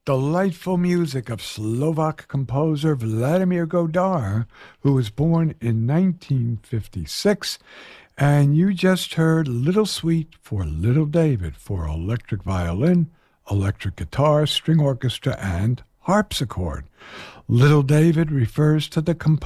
delightful music of Slovak composer Vladimir Godard, who was born in 1956. And you just heard Little Suite for Little David for electric violin, electric guitar, string orchestra, and harpsichord. Little David refers to the composer